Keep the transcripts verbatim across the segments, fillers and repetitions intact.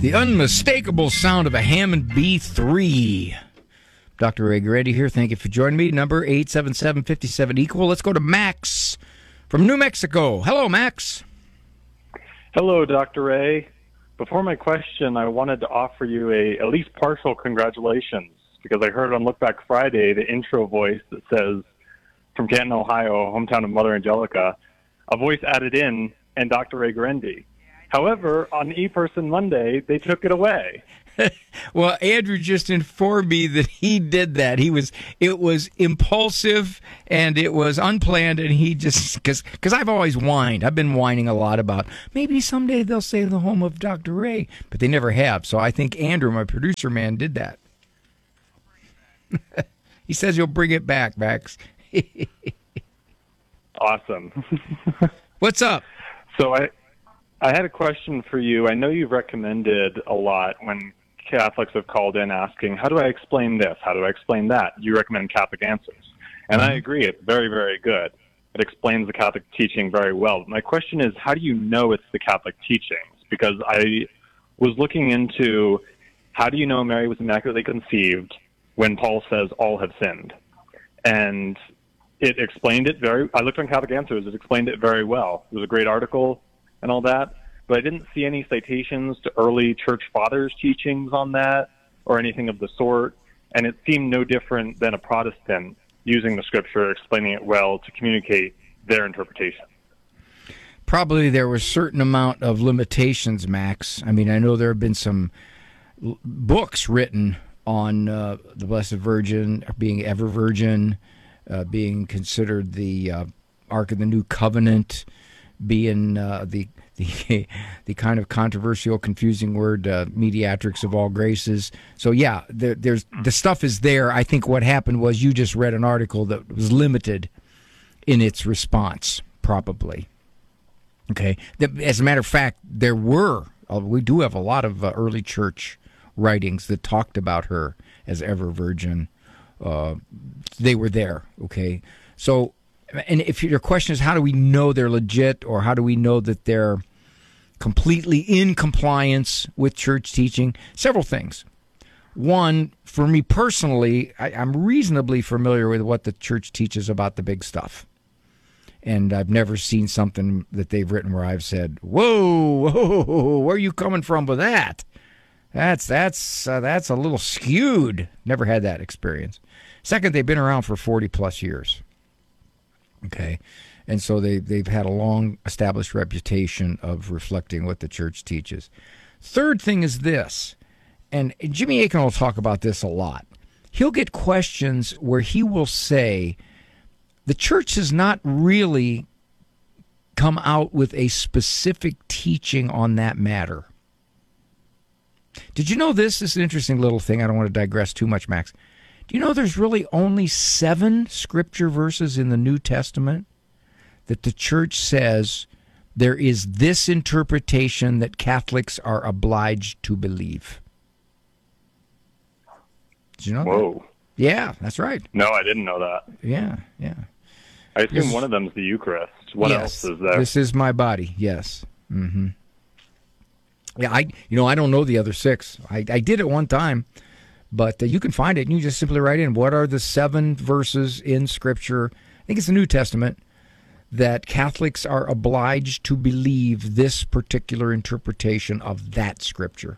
The unmistakable sound of a Hammond B three. Doctor Ray Guarendi here. Thank you for joining me. Number eight seven seven, five seven, equal. Let's go to Max from New Mexico. Hello, Max. Hello, Doctor Ray. Before my question, I wanted to offer you a at least partial congratulations, because I heard on Look Back Friday the intro voice that says, from Canton, Ohio, hometown of Mother Angelica, a voice added in, and Doctor Ray Guarendi. However, on ePerson Monday, they took it away. Well, Andrew just informed me that he did that. He was, it was impulsive and it was unplanned, and he just, because because I've always whined. I've been whining a lot about maybe someday they'll say the home of Doctor Ray, but they never have. So I think Andrew, my producer man, did that. He says he'll bring it back, Max. Awesome. What's up? So I, I had a question for you. I know you've recommended a lot when Catholics have called in asking, how do I explain this? How do I explain that? You recommend Catholic Answers. And mm-hmm. I agree, it's very, very good. It explains the Catholic teaching very well. My question is, how do you know it's the Catholic teachings? Because I was looking into, how do you know Mary was immaculately conceived when Paul says all have sinned? And it explained it very, I looked on Catholic Answers, it explained it very well. It was a great article and all that, but I didn't see any citations to early church fathers' teachings on that or anything of the sort, and it seemed no different than a Protestant using the scripture, explaining it well to communicate their interpretation. Probably there was a certain amount of limitations, Max. I mean, I know there have been some l- books written on uh, the Blessed Virgin being ever virgin, uh, being considered the uh, Ark of the New Covenant, being uh, the the the kind of controversial, confusing word, uh, mediatrix of all graces. So yeah, there, there's the stuff is there. I think what happened was you just read an article that was limited in its response, probably. Okay. As a matter of fact, there were uh, we do have a lot of uh, early church writings that talked about her as ever virgin. Uh, they were there. Okay, so. And if your question is how do we know they're legit, or how do we know that they're completely in compliance with church teaching, several things. One, for me personally, I, I'm reasonably familiar with what the church teaches about the big stuff. And I've never seen something that they've written where I've said, whoa, whoa, where are you coming from with that? That's, that's, uh, that's a little skewed. Never had that experience. Second, they've been around for forty plus years. Okay, and so they, they've had a long established reputation of reflecting what the church teaches. Third thing is this, and Jimmy Akin will talk about this a lot. He'll get questions where he will say, the church has not really come out with a specific teaching on that matter. Did you know this? This is an interesting little thing. I don't want to digress too much, Max. Do you know there's really only seven scripture verses in the New Testament that the church says there is this interpretation that Catholics are obliged to believe? Did you know Whoa. that? Yeah, that's right. No, I didn't know that. Yeah, yeah. I assume this, one of them is the Eucharist. What yes, else is there? This is my body, yes. Mm-hmm. Yeah, I you know, I don't know the other six. I, I did at one time. But uh, you can find it, and you just simply write in, what are the seven verses in Scripture, I think it's the New Testament, that Catholics are obliged to believe this particular interpretation of that Scripture.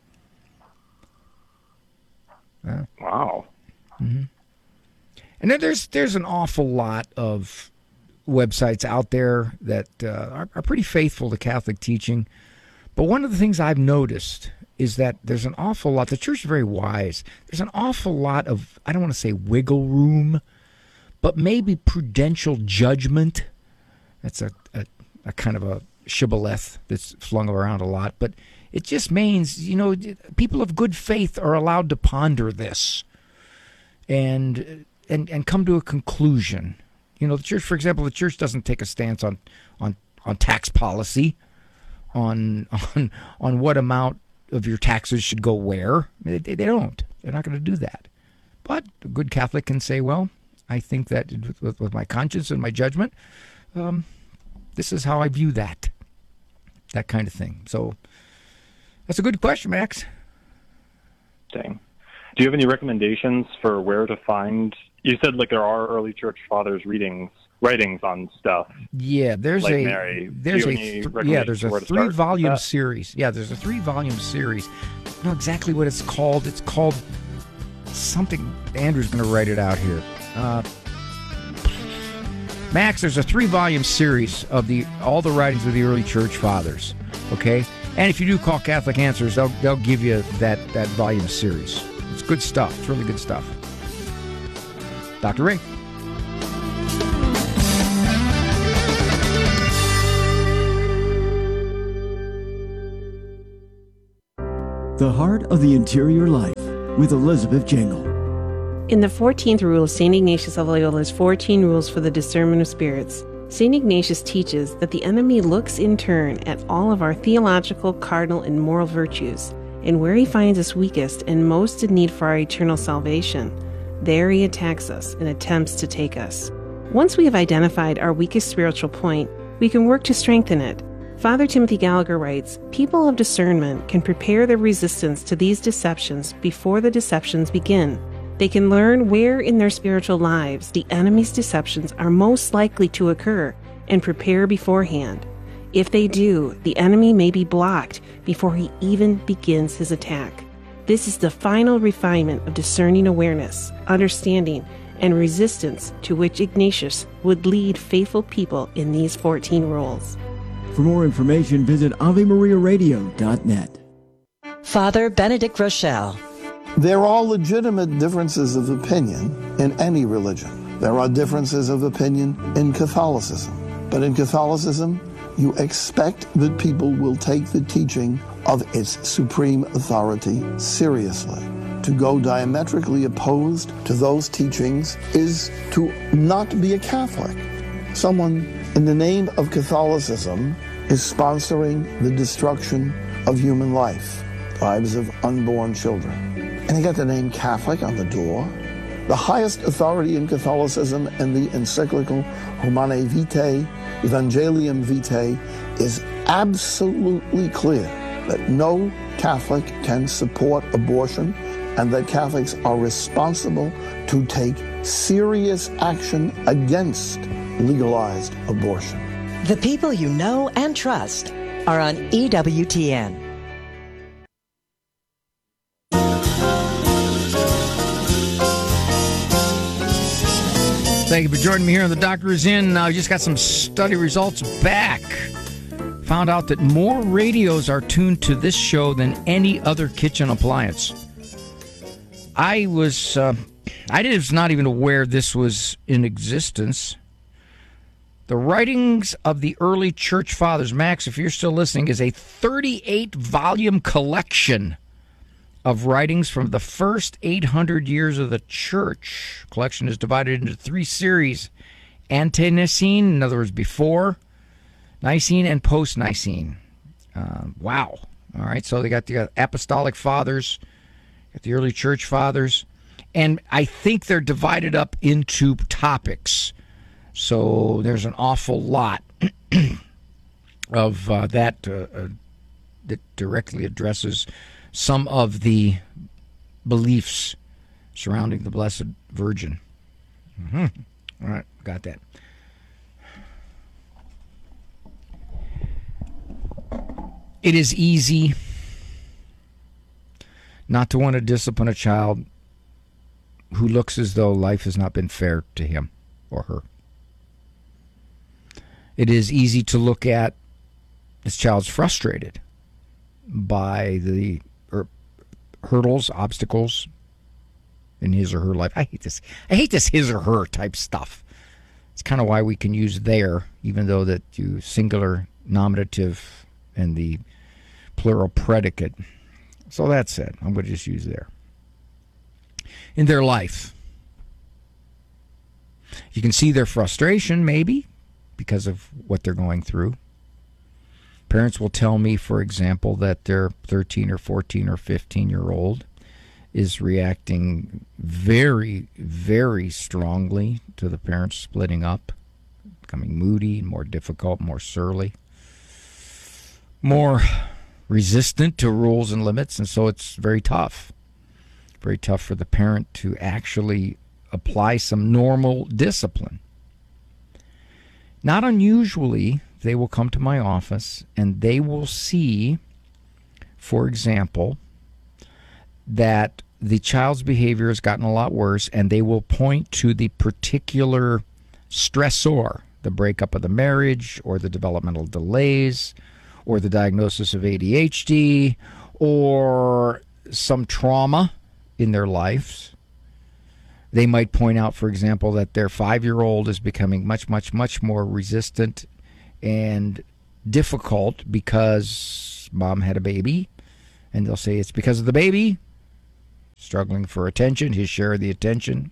Uh, wow. Mm-hmm. And then there's, there's an awful lot of websites out there that uh, are, are pretty faithful to Catholic teaching. But one of the things I've noticed is that there's an awful lot, the church is very wise, there's an awful lot of, I don't want to say wiggle room, but maybe prudential judgment. That's a, a, a kind of a shibboleth that's flung around a lot, but it just means, you know, people of good faith are allowed to ponder this and and and come to a conclusion. You know, the church, for example, the church doesn't take a stance on on, on tax policy, on on on what amount of your taxes should go where. They, they don't. They're not going to do that. But a good Catholic can say, well, I think that with, with my conscience and my judgment, um, this is how I view that. That kind of thing. So That's a good question, Max. Dang. Do you have any recommendations for where to find? You said like there are early church fathers readings, writings on stuff. Yeah, there's like a Mary. there's Do a you have any th- yeah there's a recommendations three where to start volume with that? series. Yeah, there's a three volume series. I don't know exactly what it's called. It's called something. Andrew's going to write it out here. Uh, Max, there's a three volume series of the all the writings of the early church fathers. Okay, and if you do call Catholic Answers, they'll they'll give you that that volume series. It's good stuff. It's really good stuff. Doctor Ray. The Heart of the Interior Life with Elizabeth Jingle. In the fourteenth rule of Saint Ignatius of Loyola's fourteen Rules for the Discernment of Spirits, Saint Ignatius teaches that the enemy looks in turn at all of our theological, cardinal, and moral virtues, and where he finds us weakest and most in need for our eternal salvation, there he attacks us and attempts to take us. Once we have identified our weakest spiritual point, we can work to strengthen it. Father Timothy Gallagher writes, people of discernment can prepare their resistance to these deceptions before the deceptions begin. They can learn where in their spiritual lives the enemy's deceptions are most likely to occur and prepare beforehand. If they do, the enemy may be blocked before he even begins his attack. This is the final refinement of discerning awareness, understanding, and resistance to which Ignatius would lead faithful people in these fourteen rules. For more information, visit ave maria radio dot net. Father Benedict Rochelle. There are legitimate differences of opinion in any religion. There are differences of opinion in Catholicism. But in Catholicism, you expect that people will take the teaching of its supreme authority seriously. To go diametrically opposed to those teachings is to not be a Catholic. Someone in the name of Catholicism is sponsoring the destruction of human life, lives of unborn children. And they got the name Catholic on the door. The highest authority in Catholicism in the encyclical Humanae Vitae, Evangelium Vitae, is absolutely clear that no Catholic can support abortion and that Catholics are responsible to take serious action against legalized abortion. The people you know and trust are on E W T N. Thank you for joining me here on The Doctor Is In. I uh, just got some study results back. Found out that more radios are tuned to this show than any other kitchen appliance. I was, uh, I was not even aware this was in existence. The Writings of the Early Church Fathers, Max, if you're still listening, is a thirty-eight volume collection of writings from the first eight hundred years of the church. Collection is divided into three series: Ante-Nicene, in other words, before Nicene, and post-Nicene. Uh, wow. All right, so they got the Apostolic Fathers, got the early church fathers, and I think they're divided up into topics. So there's an awful lot of uh, that uh, uh, that directly addresses some of the beliefs surrounding the Blessed Virgin. Mm-hmm. All right, got that. It is easy not to want to discipline a child who looks as though life has not been fair to him or her. It is easy to look at this child's frustrated by the er, hurdles, obstacles in his or her life. I hate this. I hate this his or her type stuff. It's kind of why we can use their, even though that you singular nominative and the plural predicate. So that's it. I'm going to just use their. In their life. You can see their frustration, maybe, because of what they're going through. Parents will tell me, for example, that their thirteen or fourteen or fifteen year old is reacting very, very strongly to the parents splitting up, becoming moody, more difficult, more surly, more resistant to rules and limits, and so it's very tough. Very tough for the parent to actually apply some normal discipline. Not unusually, they will come to my office and they will see, for example, that the child's behavior has gotten a lot worse, and they will point to the particular stressor, the breakup of the marriage, or the developmental delays, or the diagnosis of A D H D, or some trauma in their lives. They might point out, for example, that their five-year-old is becoming much, much, much more resistant and difficult because mom had a baby. And they'll say it's because of the baby, struggling for attention, his share of the attention.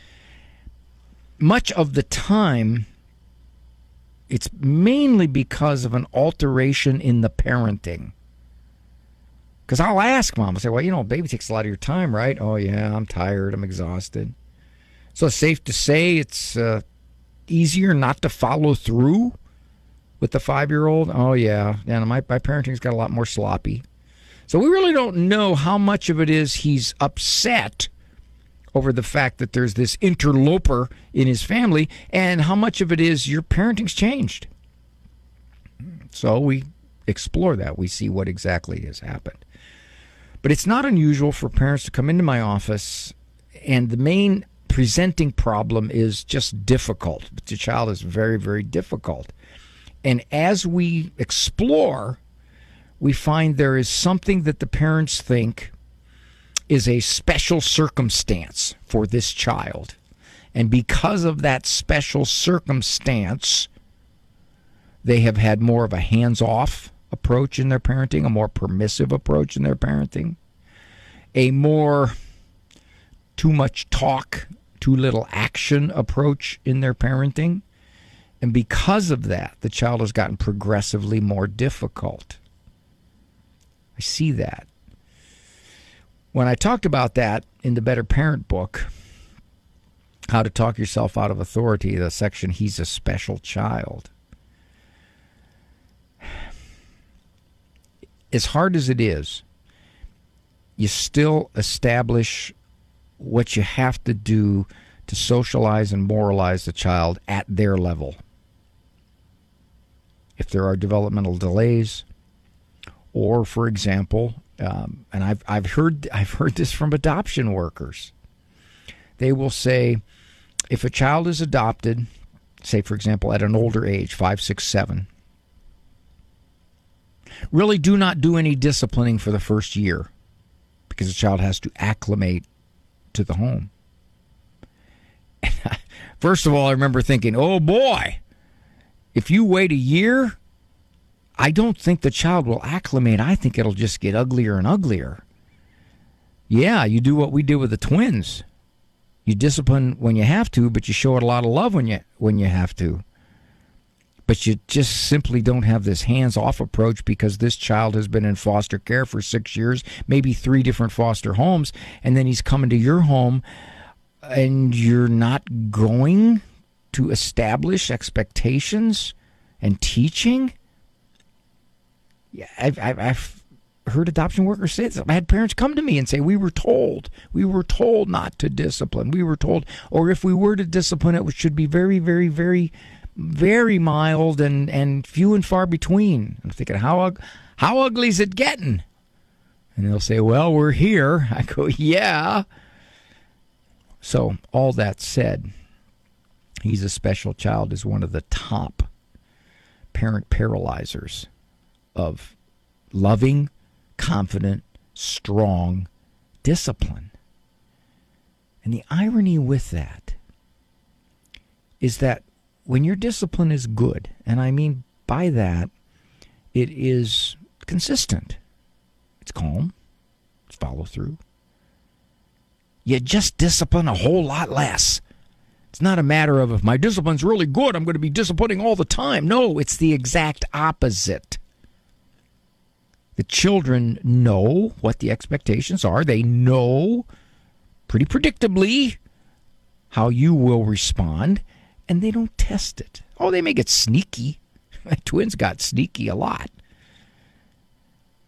Much of the time, it's mainly because of an alteration in the parenting. Because I'll ask mom, I'll say, well, you know, baby takes a lot of your time, right? Oh, yeah, I'm tired, I'm exhausted. So it's safe to say it's uh, easier not to follow through with the five-year-old? Oh, yeah, yeah, my, my parenting's got a lot more sloppy. So we really don't know how much of it is he's upset over the fact that there's this interloper in his family, and how much of it is your parenting's changed. So we explore that. We see what exactly has happened. But it's not unusual for parents to come into my office, and the main presenting problem is just difficult. The child is very, very difficult. And as we explore, we find there is something that the parents think is a special circumstance for this child. And because of that special circumstance, they have had more of a hands-off approach in their parenting, a more permissive approach in their parenting, a more too much talk, too little action approach in their parenting. And because of that, the child has gotten progressively more difficult. I see that. When I talked about that in the Better Parent book, How to Talk Yourself Out of Authority, the section, He's a Special Child. As hard as it is, you still establish what you have to do to socialize and moralize the child at their level. If there are developmental delays, or, for example, um, and I've I've heard I've heard this from adoption workers. They will say, if a child is adopted, say, for example, at an older age, five, six, seven, really do not do any disciplining for the first year, because the child has to acclimate to the home. First of all, I remember thinking, oh boy, if you wait a year, I don't think the child will acclimate. I think it'll just get uglier and uglier. Yeah, you do what we did with the twins. You discipline when you have to, but you show it a lot of love when you when you have to. But you just simply don't have this hands-off approach, because this child has been in foster care for six years, maybe three different foster homes, and then he's coming to your home, and you're not going to establish expectations and teaching. Yeah, I've, I've, I've heard adoption workers say this. I had parents come to me and say, we were told, we were told not to discipline. We were told, or if we were to discipline, it should be very, very, very, very mild and, and few and far between. I'm thinking, how, how ugly is it getting? And they'll say, well, we're here. I go, yeah. So all that said, He's a Special Child is one of the top parent paralyzers of loving, confident, strong discipline. And the irony with that is that when your discipline is good, and I mean by that, it is consistent, it's calm, it's follow through, you just discipline a whole lot less. It's not a matter of, if my discipline's really good, I'm going to be disciplining all the time. No, it's the exact opposite. The children know what the expectations are. They know pretty predictably how you will respond, and they don't test it. Oh, they may get sneaky. My twins got sneaky a lot.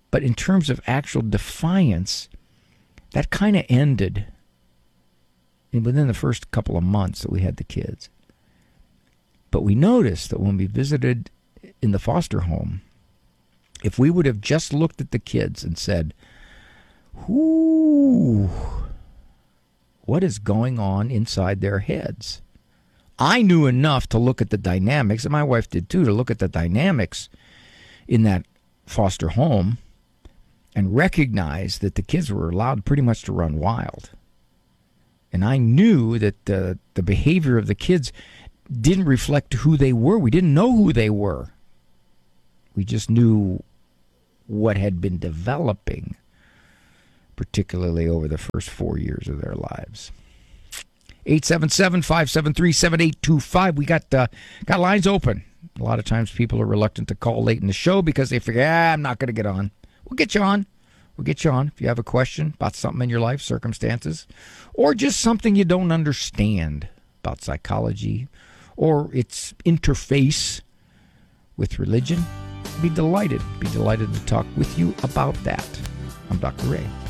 But in terms of actual defiance, that kind of ended within the first couple of months that we had the kids. But we noticed that when we visited in the foster home, if we would have just looked at the kids and said, "Ooh, what is going on inside their heads?" I knew enough to look at the dynamics, and my wife did too, to look at the dynamics in that foster home and recognize that the kids were allowed pretty much to run wild. And I knew that the, the behavior of the kids didn't reflect who they were. We didn't know who they were. We just knew what had been developing, particularly over the first four years of their lives. eight seven seven, five seven three, seven eight two five. We got uh, got lines open. A lot of times people are reluctant to call late in the show because they figure, ah, I'm not going to get on. We'll get you on. We'll get you on if you have a question about something in your life, circumstances, or just something you don't understand about psychology or its interface with religion. Be delighted, be delighted to talk with you about that. I'm Doctor Ray.